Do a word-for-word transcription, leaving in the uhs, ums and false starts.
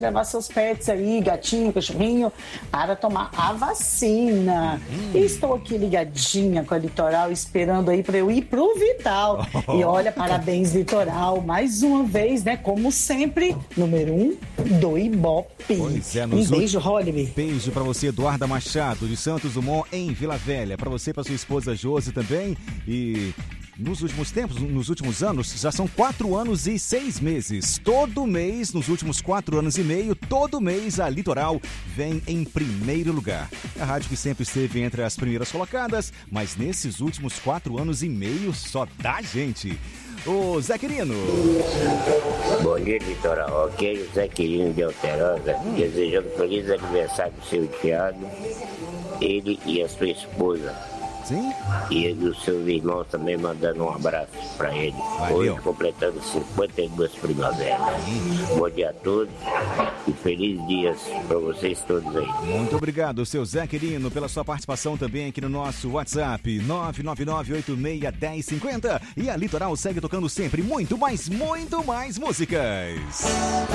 levar seus pets aí, gatinho, cachorrinho, para tomar a vacina. Uhum. E estou aqui ligadinha com a Litoral, esperando aí para eu ir pro Vital. Oh. E olha, parabéns, Litoral, mais uma vez, né? Como sempre, número um do Ibope. Pois é, um beijo, Holly. Beijo para você, Eduarda Machado, de Santos Dumont, em Vila Velha. Para você, para sua esposa Josi também. E nos últimos tempos, nos últimos anos, já são quatro anos e seis meses. Todo mês, nos últimos quatro anos e meio, todo mês a Litoral vem em primeiro lugar. A rádio que sempre esteve entre as primeiras colocadas, mas nesses últimos quatro anos e meio só dá gente. Ô, Zé Quirino. Bom dia, Litoral. Ok, o Zé Quirino de Alterosa, hum. desejando feliz aniversário do seu Thiago, ele e a sua esposa. Sim? E os seus irmãos também mandando um abraço pra ele. Valeu. Hoje completando cinquenta e duas primaveras. Hum. Bom dia a todos e feliz dias pra vocês todos aí. Muito obrigado, seu Zé Quirino, pela sua participação também aqui no nosso WhatsApp nove nove nove oito seis um zero cinco zero. E a Litoral segue tocando sempre muito mais, muito mais músicas.